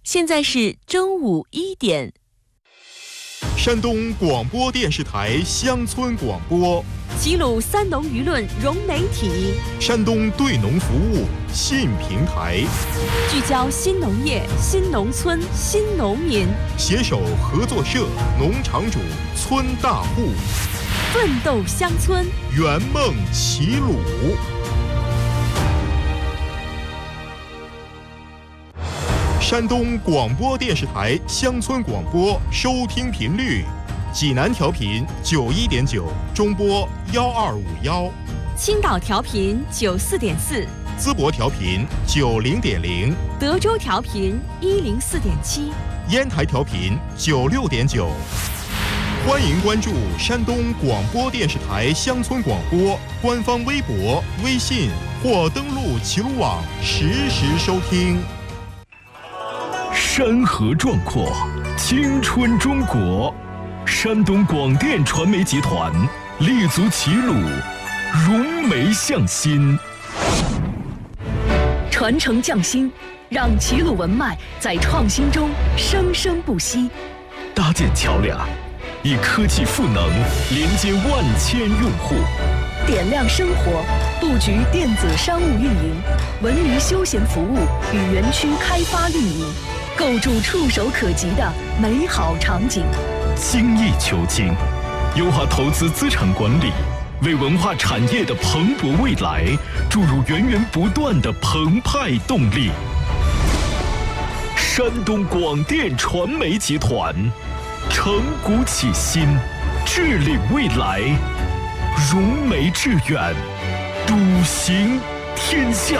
现在是中午1点。 山东广播电视台乡村广播， 齐鲁三农舆论融媒体， 山东对农服务新平台， 聚焦新农业、新农村、新农民， 携手合作社、农场主、村大户， 奋斗乡村， 圆梦齐鲁。山东广播电视台乡村广播收听频率：济南调频91.9，中波1251； 青岛调频94.4， 淄博调频90.0， 德州调频104.7， 烟台调频96.9。欢迎关注山东广播电视台乡村广播官方微博、微信或登录齐鲁网实时收听。 山河壮阔，青春中国。山东广电传媒集团立足齐鲁，融媒向心， 传承匠心，让齐鲁文脉在创新中生生不息。 搭建桥梁，以科技赋能连接万千用户， 点亮生活，布局电子商务运营、文娱休闲服务与园区开发运营，构筑触手可及的美好场景。 精益求精，优化投资资产管理，为文化产业的蓬勃未来注入源源不断的澎湃动力。山东广电传媒集团承股启新，致力未来，融媒致远，笃行天下。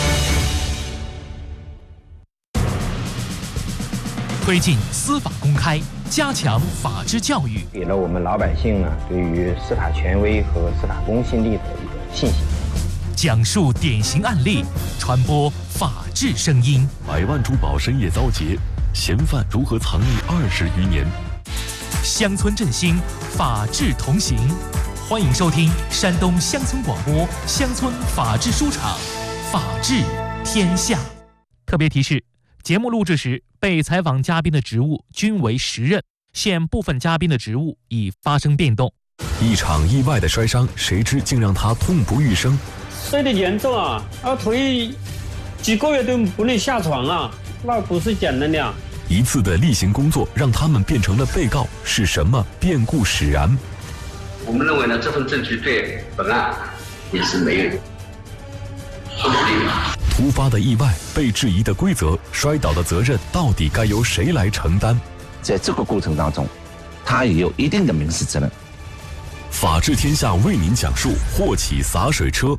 推进司法公开，加强法治教育， 给了我们老百姓呢对于司法权威和司法公信力的一个信心。 讲述典型案例，传播法治声音。 百万珠宝深夜遭劫，嫌犯如何藏匿20余年？ 乡村振兴，法治同行。欢迎收听山东乡村广播乡村法治书场，法治天下。特别提示：节目录制时，被采访嘉宾的职务均为实任，现部分嘉宾的职务已发生变动。 一场意外的摔伤，谁知竟让他痛不欲生。 摔得严重啊，腿几个月都不能下床啊，那不是简单的啊。 一次的例行工作让他们变成了被告，是什么变故使然？ 我们认为呢，这份证据对本案也是没有不利的。 突发的意外，被质疑的规则，摔倒的责任到底该由谁来承担？ 在这个过程当中，他也有一定的民事责任。 法治天下为您讲述祸起洒水车，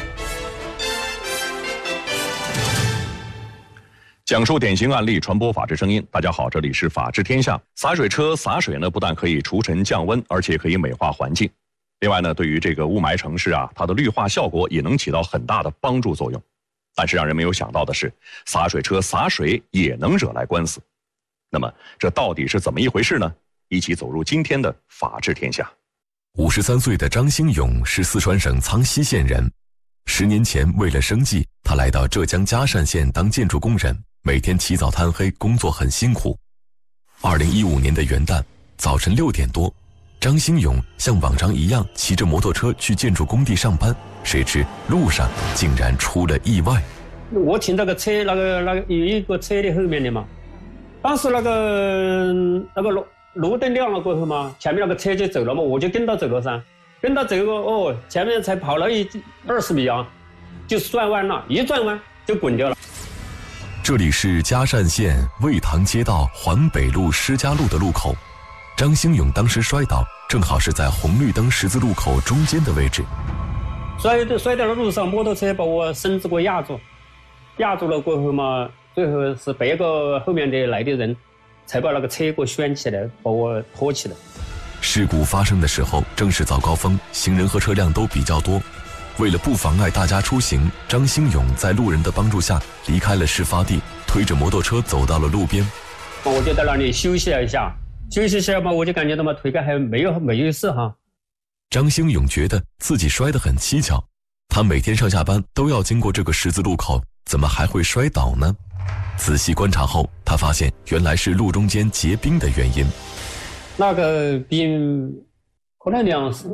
讲述典型案例，传播法治声音。大家好，这里是法治天下。洒水车洒水呢，不但可以除尘降温，而且可以美化环境。另外呢，对于这个雾霾城市啊，它的绿化效果也能起到很大的帮助作用。但是让人没有想到的是，洒水车洒水也能惹来官司。那么这到底是怎么一回事呢？一起走入今天的法治天下。 53岁的张兴勇是四川省苍溪县人。10年前，为了生计，他来到浙江嘉善县当建筑工人，每天起早贪黑，工作很辛苦。2015年的元旦早晨6点多，张兴勇像往常一样骑着摩托车去建筑工地上班，谁知路上竟然出了意外。 我停这个车，那个有一个车的后面的嘛，当时那个路灯亮了过后嘛，前面那个车就走了嘛，我就跟他走了噻，跟他走个前面才跑了20米啊，就转弯了，一转弯就滚掉了。 这里是嘉善县渭塘街道环北路施家路的路口，张兴勇当时摔倒，正好是在红绿灯十字路口中间的位置。 摔掉的路上，摩托车把我身子给我压住了过后嘛，最后是别个后面的来的人才把那个车给我旋起来，把我拖起来。 事故发生的时候正是早高峰，行人和车辆都比较多。为了不妨碍大家出行，张兴勇在路人的帮助下离开了事发地，推着摩托车走到了路边。 我就在那里休息了一下嘛，我就感觉到嘛腿干还没有事哈。 张兴勇觉得自己摔得很蹊跷，他每天上下班都要经过这个十字路口， 怎么还会摔倒呢？仔细观察后，他发现原来是路中间结冰的原因。 那个冰可能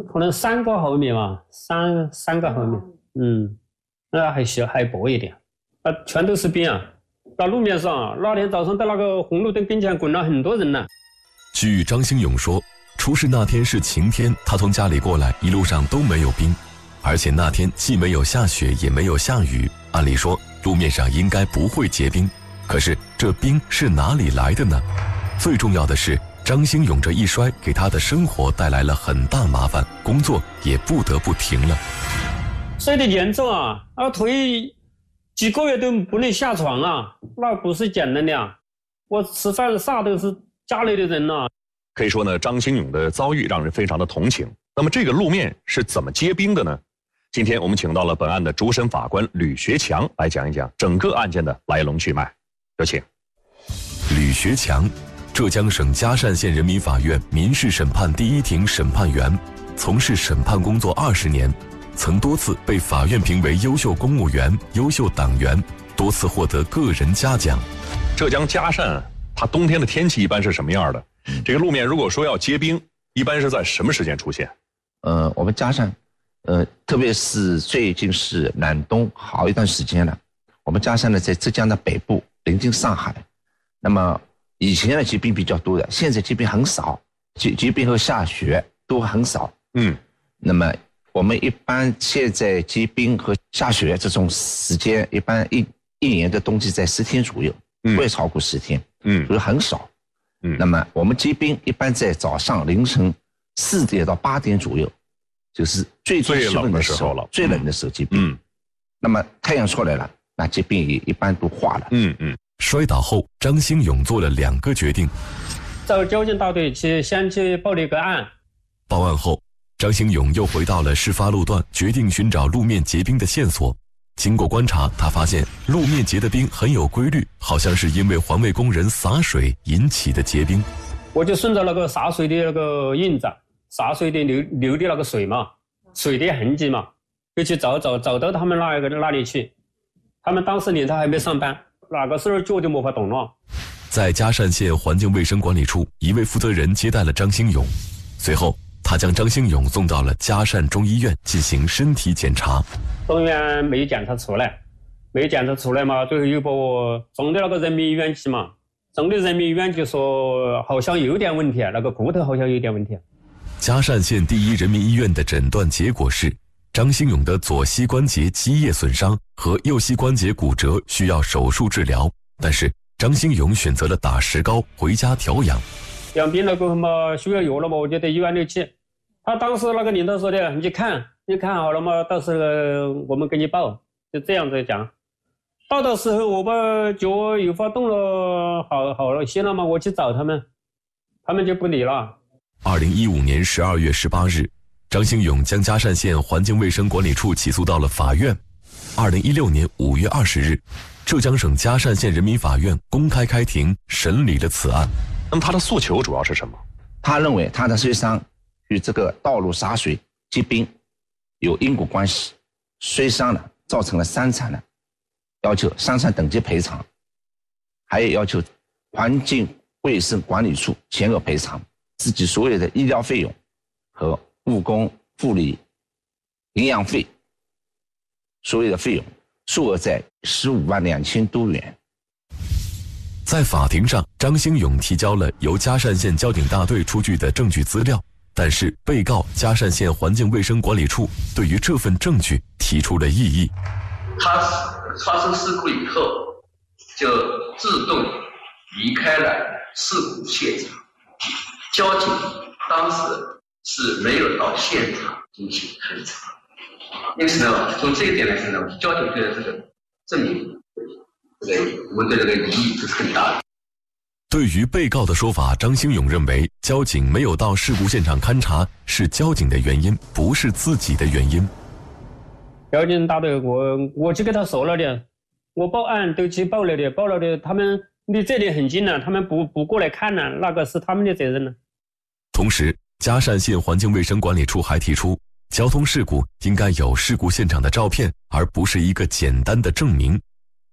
3个毫米嘛，3个毫米，那还小还薄一点，全都是冰啊！到路面上，那天早上在那个红绿灯跟前滚了很多人呢。 据张兴勇说，出事那天是晴天，他从家里过来，一路上都没有冰，而且那天既没有下雪，也没有下雨，按理说路面上应该不会结冰。可是这冰是哪里来的呢？最重要的是，张兴勇这一摔给他的生活带来了很大麻烦，工作也不得不停了。 摔得严重啊，腿几个月都不能下床啊，那不是简单的啊！我吃饭啥都是家里的人啊。 可以说呢，张兴勇的遭遇让人非常的同情。那么这个路面是怎么结冰的呢？今天我们请到了本案的主审法官吕学强来讲一讲整个案件的来龙去脉。有请。 吕学强，浙江省嘉善县人民法院民事审判第一庭审判员，从事审判工作20年，曾多次被法院评为优秀公务员、优秀党员，多次获得个人嘉奖。 浙江嘉善，它冬天的天气一般是什么样的？这个路面如果说要结冰，一般是在什么时间出现？ 我们嘉善，特别是最近是暖冬好一段时间了。我们嘉善呢，在浙江的北部，临近上海。那么以前的结冰比较多的，现在结冰很少，结冰和下雪都很少。那么我们一般现在结冰和下雪这种时间，一般一年的冬季在10天左右，不会超过10天，所以很少。那么我们结冰一般在早上凌晨4点到8点左右，就是最冷的时候了，最冷的时候结冰。那么太阳出来了，那结冰也一般都化了。 摔倒后，张兴勇做了2个决定： 找交警大队先去报了一个案。 报案后，张兴勇又回到了事发路段，决定寻找路面结冰的线索。经过观察，他发现路面结的冰很有规律，好像是因为环卫工人洒水引起的结冰。 我就顺着那个洒水的那个印子，洒水的流的那个水嘛，水的痕迹嘛，就去找到他们那里去。他们当时领头还没上班，那个时候脚就没法动了。 在嘉善县环境卫生管理处，一位负责人接待了张兴勇，随后他将张兴勇送到了嘉善中医院进行身体检查。 中医院没检查出来嘛，最后又把我送到那个人民医院去嘛。送到人民医院就说好像有点问题，那个骨头好像有点问题。 嘉善县第一人民医院的诊断结果是，张兴勇的左膝关节肌液损伤和右膝关节骨折，需要手术治疗。但是张兴勇选择了打石膏回家调养。 养病了过后嘛，需要药了嘛，我就到医院里去。他当时那个领导说的，你看好了嘛，到时候我们给你报，就这样子讲。到的时候我把脚有发动了，好了些了嘛，我去找他们，他们就不理了。 2015年12月18日，张兴勇将嘉善县环境卫生管理处起诉到了法院。2016年5月20日，浙江省嘉善县人民法院公开开庭审理了此案。 那么他的诉求主要是什么？ 他认为他的摔伤与这个道路洒水结冰有因果关系，摔伤了造成了3残了，要求3残等级赔偿，还有要求环境卫生管理处全额赔偿自己所有的医疗费用和误工、护理、营养费所有的费用，数额在15万2千多元。 在法庭上，张兴勇提交了由嘉善县交警大队出具的证据资料，但是被告嘉善县环境卫生管理处对于这份证据提出了异议。 他发生事故以后就自动离开了事故现场，交警当时是没有到现场进行勘查，因此呢，从这一点来说呢，交警对这个证明，我们对这个疑义是很大的。 对于被告的说法，张兴勇认为交警没有到事故现场勘查是交警的原因，不是自己的原因。 交警大队我就跟他说了的，我报案都去报了的，他们离这里很近了，他们不过来看了，那个是他们的责任了。 同时，嘉善县环境卫生管理处还提出，交通事故应该有事故现场的照片，而不是一个简单的证明。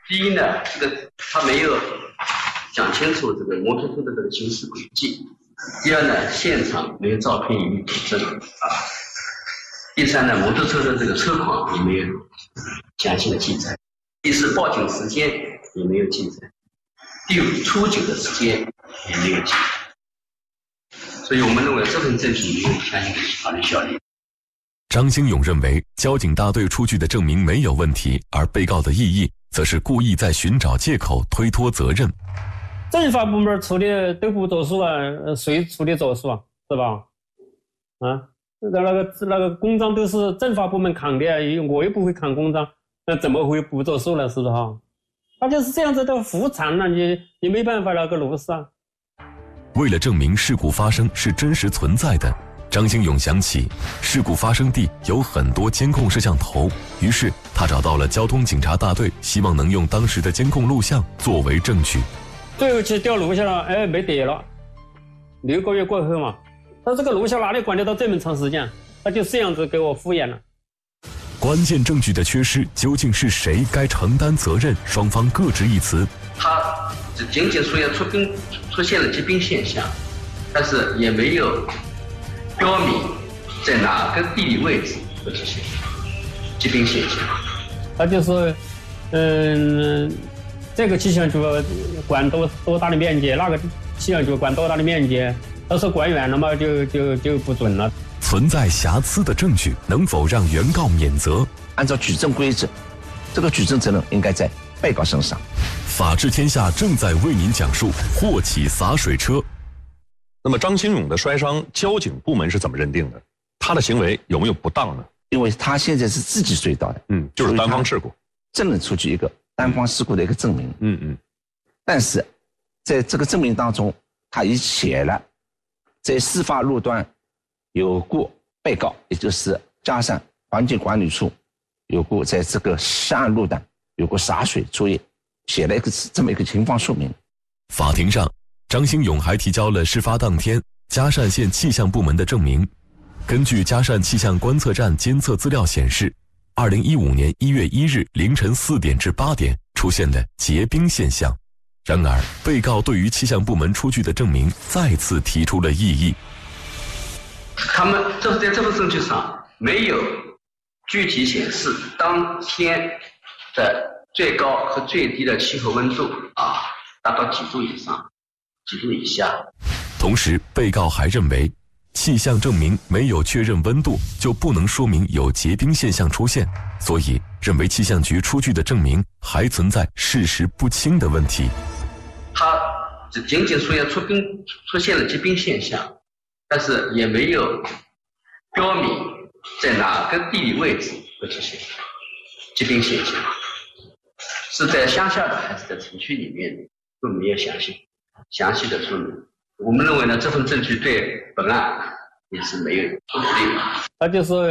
第一呢，这个他没有讲清楚这个摩托车的这个行驶轨迹；第二呢，现场没有照片予以佐证啊；第三呢，摩托车的这个车况也没有详细的记载；第四，报警时间也没有记载；第五，出警的时间也没有记载。所以我们认为这份证据没有相应的法律效力。 张兴勇认为，交警大队出具的证明没有问题，而被告的异议则是故意在寻找借口推脱责任。 政法部门处理都不作数啊，谁处理作数啊？是吧？啊，那个公章都是政法部门扛的，我又不会扛公章，那怎么会不作数呢？是不是哈？他就是这样子的胡缠了，你没办法那个落实啊。 为了证明事故发生是真实存在的，张兴勇想起事故发生地有很多监控摄像头，于是他找到了交通警察大队，希望能用当时的监控录像作为证据。 最后去调录像了，哎，没得了。6个月过后嘛，他这个录像哪里管得到这么长时间？他就这样子给我敷衍了。 关键证据的缺失，究竟是谁该承担责任？双方各执一词。 他只仅仅说出现了疾病现象，但是也没有标明在哪个地理位置会出现疾病现象。 他就说，这个气象局管多大的面积，那个气象局管多大的面积，要是管远了嘛，就不准了。 存在瑕疵的证据能否让原告免责？ 按照举证规则，这个举证责任应该在被告身上。 法治天下正在为您讲述祸起洒水车。 那么张兴勇的摔伤，交警部门是怎么认定的？他的行为有没有不当呢？ 因为他现在是自己摔倒的， 就是单方事故， 证人出具一个单方事故的一个证明，但是在这个证明当中，他已写了在事发路段有过被告，也就是嘉善环境管理处有过在这个上岸路段有过洒水作业，写了这么一个情况说明。 法庭上，张兴勇还提交了事发当天嘉善县气象部门的证明。根据嘉善气象观测站监测资料显示，2015年1月1日凌晨4点至8点出现了结冰现象。然而，被告对于气象部门出具的证明再次提出了异议。 他们就是在这份证据上没有具体显示当天的最高和最低的气候温度达到几度以上、几度以下。 同时，被告还认为，气象证明没有确认温度，就不能说明有结冰现象出现，所以认为气象局出具的证明还存在事实不清的问题。 他只仅仅说要出现了疾病现象，但是也没有标明在哪个地理位置会出现疾病现象，是在乡下的还是在城区里面的，都没有详细的说明。我们认为呢，这份证据对本案也是没有不利的。 他就说，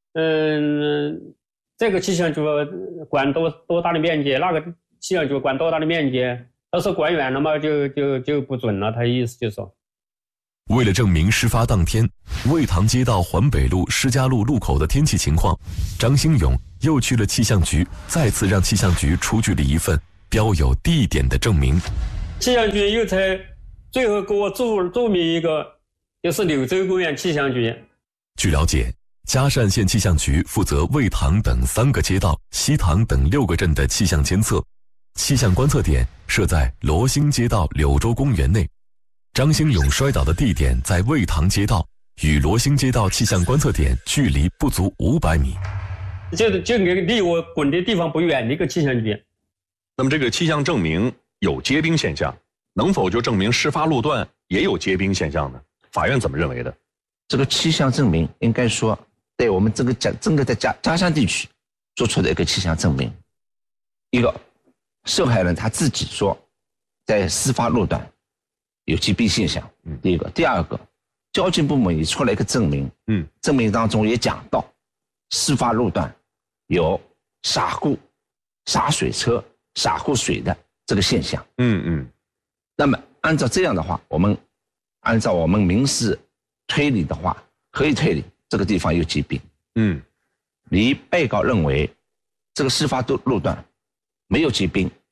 这个气象局管多大的面积，那个气象局管多大的面积，要是管远了嘛，就不准了。他意思就是说， 为了证明事发当天卫塘街道环北路施家路路口的天气情况，张兴勇又去了气象局，再次让气象局出具了一份标有地点的证明。 气象局又才最后给我注明一个，就是柳州公园气象局。 据了解，嘉善县气象局负责卫塘等3个街道、西塘等6个镇的气象监测，气象观测点设在罗兴街道柳州公园内。张兴勇摔倒的地点在卫塘街道，与罗兴街道气象观测点距离不足500米， 就离我滚的地方不远的一个气象局。 那么这个气象证明有结冰现象，能否就证明事发路段也有结冰现象呢？法院怎么认为的？ 这个气象证明应该说对我们整个在嘉善地区做出的一个气象证明。一个受害人他自己说在事发路段有结冰现象，第一个。第二个，交警部门也出了一个证明，证明当中也讲到事发路段有洒水车洒过水的这个现象。那么按照这样的话，按照我们民事推理的话，可以推理这个地方有结冰。离被告认为这个事发路段没有结冰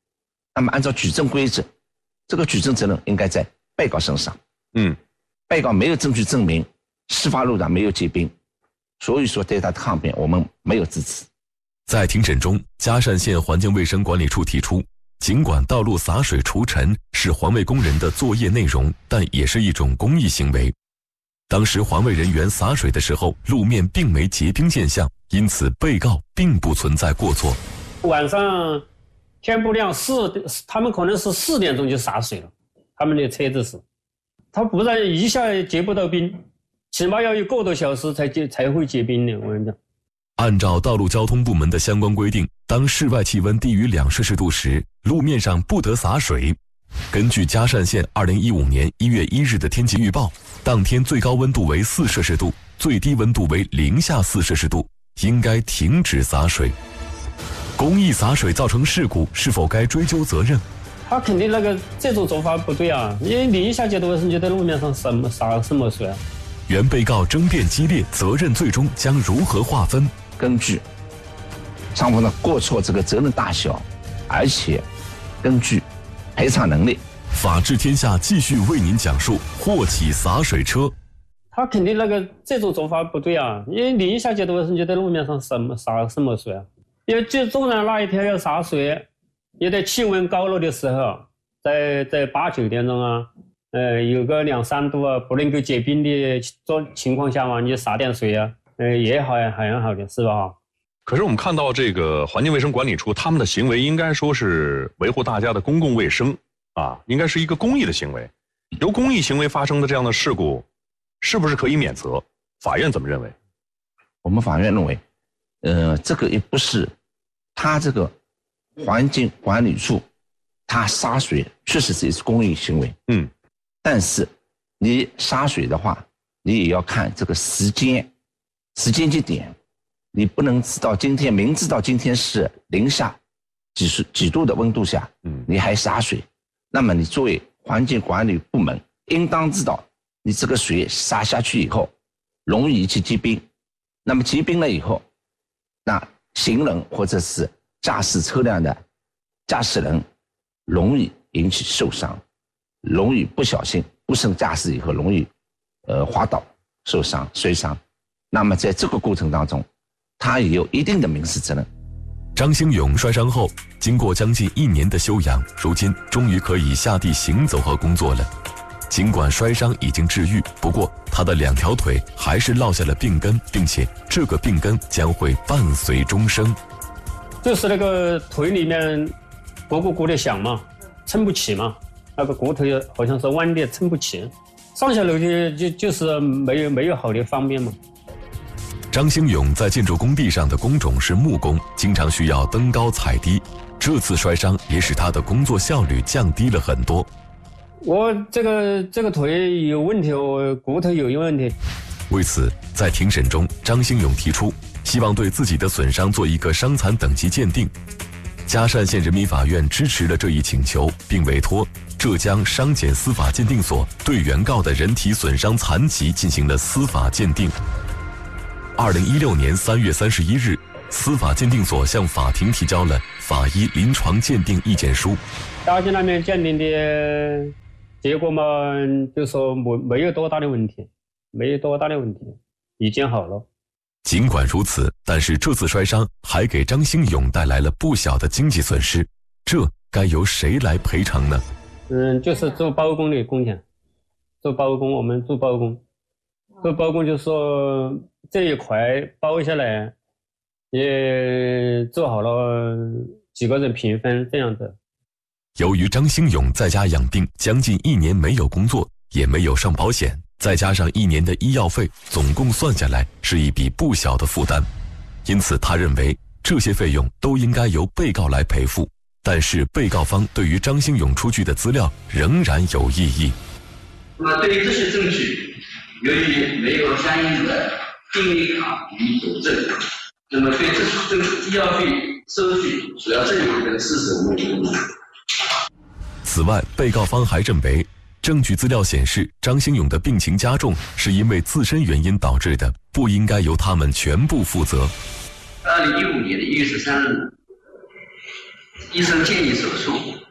那么按照举证规则，这个举证责任应该在被告身上。被告没有证据证明事发路上没有结冰，所以说对他的抗辩我们没有支持。 在庭审中，嘉善县环境卫生管理处提出，尽管道路洒水除尘是环卫工人的作业内容，但也是一种公益行为。当时环卫人员洒水的时候，路面并没结冰现象，因此被告并不存在过错。 晚上天不亮他们可能是4点钟就洒水了，他们的车子是，他不然一下结不到冰，起码要有个多小时才会结冰的。我跟你讲， 按照道路交通部门的相关规定，当室外气温低于2摄氏度时，路面上不得洒水。根据嘉善县2015年1月1日的天气预报，当天最高温度为4摄氏度，最低温度为零下4摄氏度，应该停止洒水。公益洒水造成事故，是否该追究责任？ 他肯定这种做法不对啊！因为零下几度，你在路面上洒什么水啊？ 原被告争辩激烈，责任最终将如何划分？ 根据双方的过错这个责任大小，而且根据赔偿能力。 法治天下继续为您讲述霍启洒水车。 他肯定这种做法不对啊！因为零下几度，你在路面上洒什么水啊？因为就纵然那一天要洒水，也得气温高了的时候，在8、9点钟啊，有个2、3度啊，不能够结冰的情况下嘛，你洒点水啊，也好的，是吧？ 可是我们看到这个环境卫生管理处他们的行为，应该说是维护大家的公共卫生啊，应该是一个公益的行为。由公益行为发生的这样的事故，是不是可以免责？法院怎么认为？ 我们法院认为，这个也不是他这个环境管理处，他洒水确实是一次公益行为，但是你洒水的话，你也要看这个时间节点，你不能明知道今天是零下几度的温度下，你还洒水，那么你作为环境管理部门，应当知道你这个水洒下去以后，容易引起结冰，那么结冰了以后，那行人或者是驾驶车辆的驾驶人容易引起受伤，容易不小心不慎驾驶以后容易滑倒受伤摔伤，那么在这个过程当中，他也有一定的民事责任。 张兴勇摔伤后，经过将近1年的休养，如今终于可以下地行走和工作了。尽管摔伤已经治愈，不过他的2条腿还是落下了病根，并且这个病根将会伴随终生。 就是那个腿里面鼓的响嘛，撑不起嘛，那个骨头好像是弯的，撑不起，上下楼梯就是没有好的方便嘛。 张兴勇在建筑工地上的工种是木工，经常需要登高踩低，这次摔伤也使他的工作效率降低了很多。 我这个腿有问题，我骨头有问题。 为此，在庭审中，张兴勇提出希望对自己的损伤做一个伤残等级鉴定。嘉善县人民法院支持了这一请求，并委托浙江伤检司法鉴定所对原告的人体损伤残疾进行了司法鉴定。2016年3月31日，司法鉴定所向法庭提交了法医临床鉴定意见书。 大家那边鉴定的结果嘛，就说没有多大的问题，已经好了。 尽管如此，但是这次摔伤还给张兴勇带来了不小的经济损失，这该由谁来赔偿呢？ 就是做包工的工钱，我们做包工就说这一块包下来也做好了几个人平分这样子。 由于张兴勇在家养病将近1年没有工作，也没有上保险，再加上1年的医药费，总共算下来是一笔不小的负担。因此他认为这些费用都应该由被告来赔付，但是被告方对于张兴勇出具的资料仍然有异议。 那么对于这些证据，由于没有相应的病历卡予以佐证，那么对这医药费收据主要证明跟事实无关。 此外，被告方还认为证据资料显示张兴勇的病情加重是因为自身原因导致的，不应该由他们全部负责。 2015年1月13日，医生建议手术，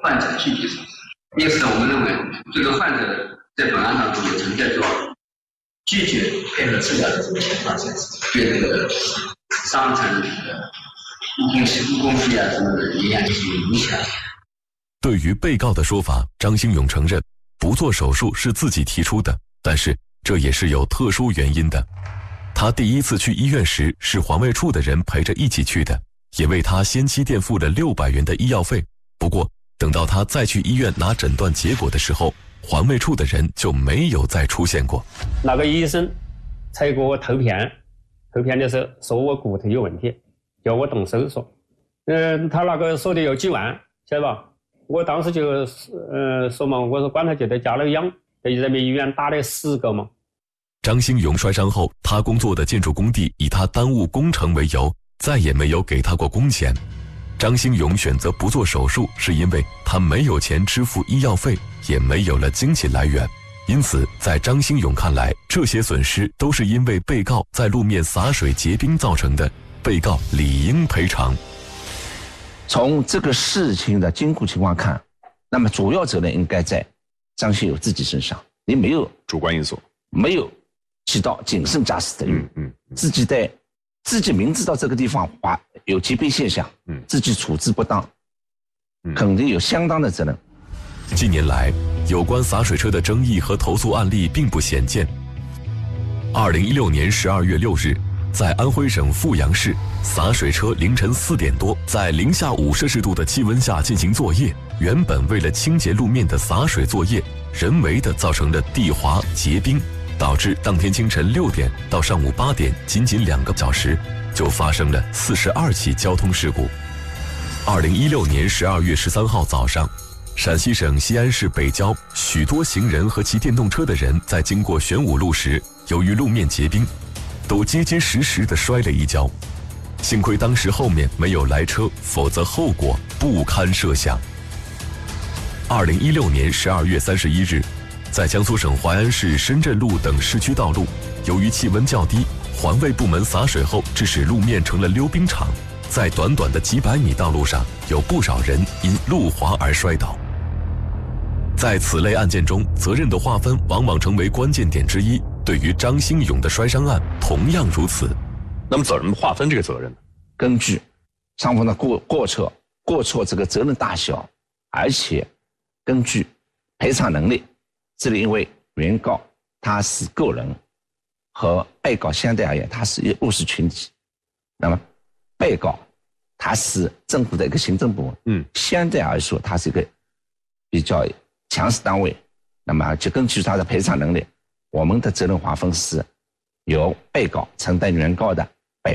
患者拒绝手术。因此，我们认为这个患者在本案当中也存在着拒绝配合治疗的这个情况下，对这个伤残的误工期啊什么的影响。 对于被告的说法，张兴勇承认不做手术是自己提出的，但是这也是有特殊原因的。他第一次去医院时是环卫处的人陪着一起去的，也为他先期垫付了600元的医药费。不过等到他再去医院拿诊断结果的时候，环卫处的人就没有再出现过。 那个医生才给我投片的时候说我骨头有问题，叫我动手术。他那个说的有几万，晓得吧？我当时就说嘛，我说管他就在家里养，在人民医院打了10个嘛。 张兴勇摔伤后，他工作的建筑工地以他耽误工程为由，再也没有给他过工钱。张兴勇选择不做手术，是因为他没有钱支付医药费，也没有了经济来源。因此，在张兴勇看来，这些损失都是因为被告在路面洒水结冰造成的，被告理应赔偿。 从这个事情的经过情况看，那么主要责任应该在张兴勇自己身上，你没有主观因素， 没有起到谨慎驾驶的用，自己明知道这个地方有疾病现象，自己处置不当，肯定有相当的责任。 近年来，有关洒水车的争议和投诉案例并不鲜见。2016年12月6日，在安徽省阜阳市，洒水车凌晨4点多，在零下5摄氏度的气温下进行作业。原本为了清洁路面的洒水作业，人为的造成了地滑结冰，导致当天清晨6点到上午8点，仅2个小时，就发生了42起交通事故。2016年12月13号早上，陕西省西安市北郊，许多行人和骑电动车的人在经过玄武路时，由于路面结冰，都结结实实地摔了一跤。幸亏当时后面没有来车，否则后果不堪设想。2016年12月31日，在江苏省淮安市深圳路等市区道路，由于气温较低，环卫部门洒水后，致使路面成了溜冰场。在短短的几百米道路上，有不少人因路滑而摔倒。在此类案件中，责任的划分往往成为关键点之一。对于张兴勇的摔伤案，同样如此。 那么怎么划分这个责任呢？ 根据双方的过错这个责任大小，而且根据赔偿能力。这里因为原告他是个人，和被告相对而言他是弱势群体，那么被告他是政府的一个行政部门，相对而说他是一个比较强势单位，那么就根据他的赔偿能力，我们的责任划分是由被告承担原告的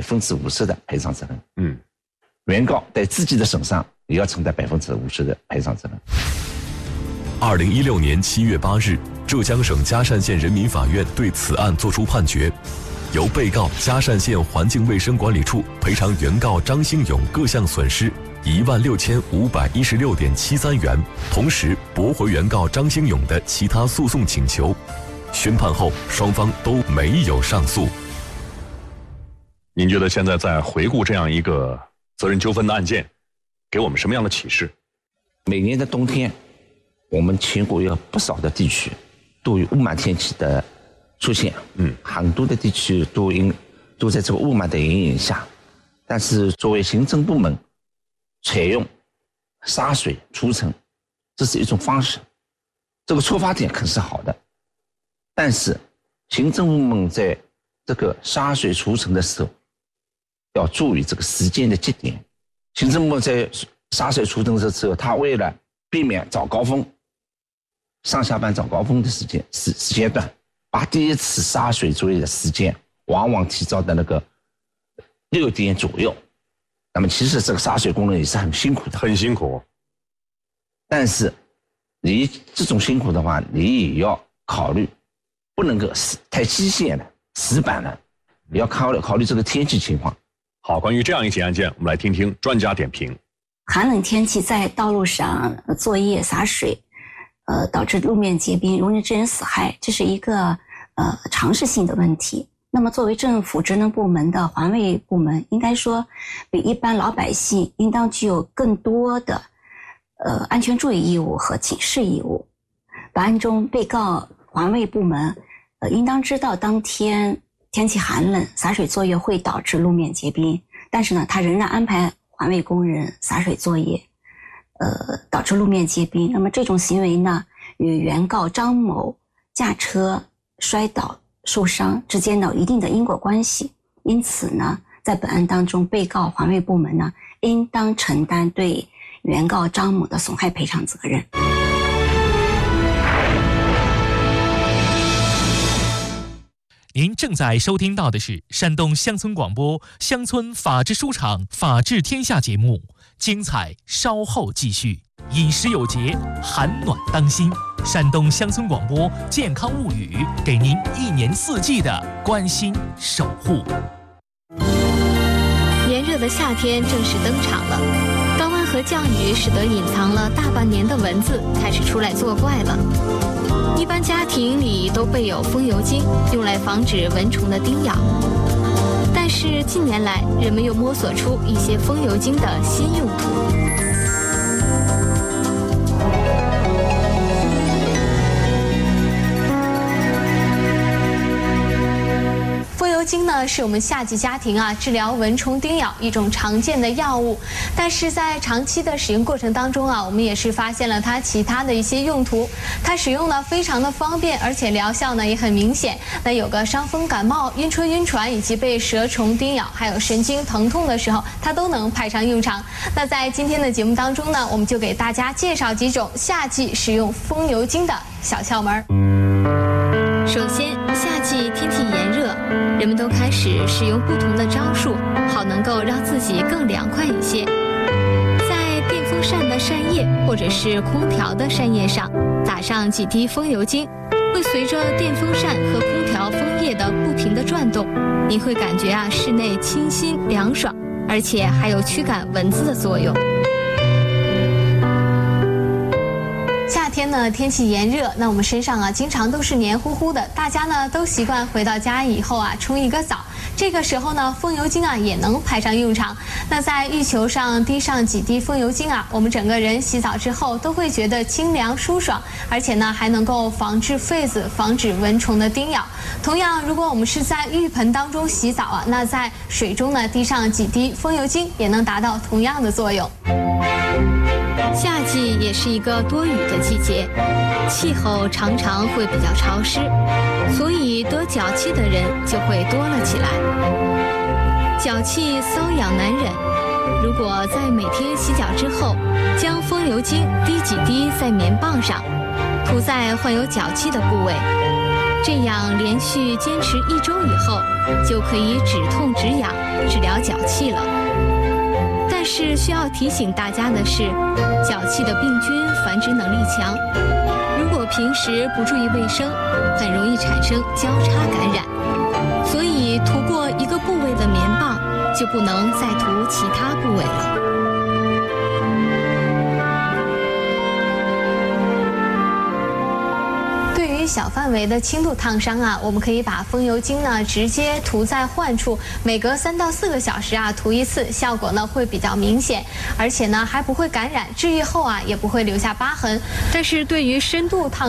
50%的赔偿责任，原告对自己的损伤也要承担50%的赔偿责任。 2016年7月8日，浙江省嘉善县人民法院对此案作出判决，由被告嘉善县环境卫生管理处赔偿原告张兴勇各项损失16516.73元，同时驳回原告张兴勇的其他诉讼请求。宣判后，双方都没有上诉。 您觉得现在在回顾这样一个责任纠纷的案件，给我们什么样的启示？ 每年的冬天，我们全国有不少的地区都有雾霾天气的出现，很多的地区都在这个雾霾的阴影下，但是作为行政部门采用洒水除尘，这是一种方式，这个出发点可是好的，但是行政部门在这个洒水除尘的时候要注意这个时间的节点。行政部门在洒水除尘的时候，他为了避免早高峰上下班早高峰的时间段，把第一次洒水作业的时间往往提早的那个6点左右。那么其实这个洒水工人也是很辛苦的， 很辛苦。 但是你这种辛苦的话，你也要考虑，不能够太机械了、死板了，也要考虑这个天气情况。 好，关于这样一起案件，我们来听听专家点评。 寒冷天气在道路上作业洒水，导致路面结冰，容易致人死害，这是一个常识性的问题。那么作为政府职能部门的环卫部门，应该说比一般老百姓应当具有更多的安全注意义务和警示义务。本案中，被告环卫部门应当知道当天天气寒冷，洒水作业会导致路面结冰，但是呢，他仍然安排环卫工人洒水作业，导致路面结冰。那么这种行为呢，与原告张某驾车摔倒受伤之间有一定的因果关系，因此呢，在本案当中，被告环卫部门呢，应当承担对原告张某的损害赔偿责任。 您正在收听到的是山东乡村广播乡村法制书场法治天下节目，精彩稍后继续。饮食有节，寒暖当心。山东乡村广播健康物语，给您一年四季的关心守护。 炎热的夏天正式登场了，高温和降雨使得隐藏了大半年的蚊子开始出来作怪了。一般家庭里都备有风油精，用来防止蚊虫的叮咬。但是近年来，人们又摸索出一些风油精的新用途。风油精呢，是我们夏季家庭治疗蚊虫叮咬一种常见的药物，但是在长期的使用过程当中我们也是发现了它其他的一些用途。它使用呢非常的方便，而且疗效呢也很明显。那有个伤风感冒、晕车晕船以及被蛇虫叮咬，还有神经疼痛的时候，它都能派上用场。那在今天的节目当中呢，我们就给大家介绍几种夏季使用风油精的小窍门。首先，夏季天气炎热，人们都开始使用不同的招数，好能够让自己更凉快一些。在电风扇的扇叶或者是空调的扇叶上打上几滴风油精，会随着电风扇和空调风叶的不停的转动，你会感觉室内清新凉爽，而且还有驱赶蚊子的作用。夏天呢，天气炎热，那我们身上经常都是黏糊糊的，大家呢都习惯回到家以后冲一个澡，这个时候呢，风油精也能派上用场。那在浴球上滴上几滴风油精我们整个人洗澡之后都会觉得清凉舒爽，而且呢还能够防治痱子，防止蚊虫的叮咬。同样，如果我们是在浴盆当中洗澡那在水中呢滴上几滴风油精，也能达到同样的作用。夏季也是一个多雨的季节，气候常常会比较潮湿，所以得脚气的人就会多了起来。脚气瘙痒难忍，如果在每天洗脚之后，将风油精滴几滴在棉棒上，涂在患有脚气的部位，这样连续坚持1周以后，就可以止痛止痒，治疗脚气了。但是需要提醒大家的是，脚气的病菌繁殖能力强，如果平时不注意卫生，很容易产生交叉感染。所以涂过一个部位的棉棒，就不能再涂其他部位了。小范围的轻度烫伤我们可以把风油精呢直接涂在患处，每隔3到4个小时涂一次，效果呢会比较明显，而且呢还不会感染，治愈后也不会留下疤痕。但是对于深度烫